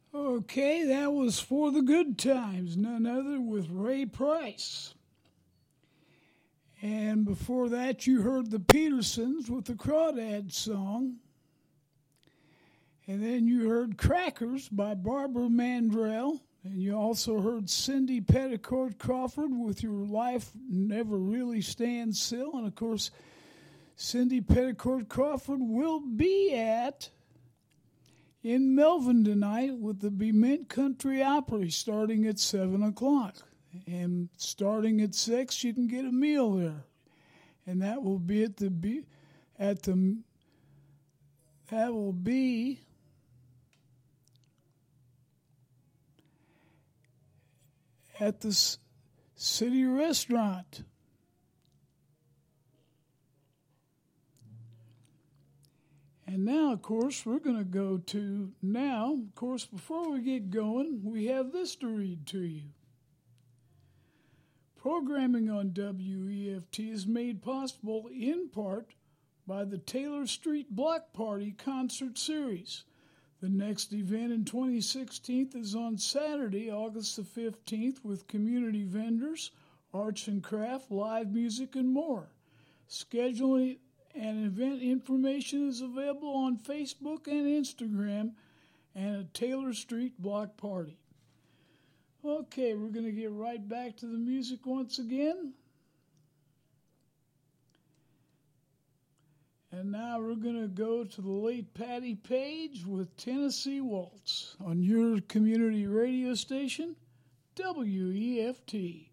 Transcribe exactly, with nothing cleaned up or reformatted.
Okay, that was For the Good Times, none other with Ray Price. And before that, you heard the Petersons with the Crawdad song. And then you heard Crackers by Barbara Mandrell. And you also heard Cindy Petticoat Crawford with Your Life Never Really Stands Still. And, of course, Cindy Petticoat Crawford will be at in Melvin tonight with the Bement Country Opry starting at seven o'clock. And starting at six, you can get a meal there. And that will be at the, at the, that will be at the City Restaurant. And now, of course, we're going to go to now, of course, before we get going, we have this to read to you. Programming on W E F T is made possible in part by the Taylor Street Block Party Concert Series. The next event in twenty sixteen is on Saturday, August the fifteenth, with community vendors, arts and craft, live music, and more. Scheduling and event information is available on Facebook and Instagram and at Taylor Street Block Party. Okay, we're going to get right back to the music once again. And now we're going to go to the late Patty Page with Tennessee Waltz on your community radio station, W E F T.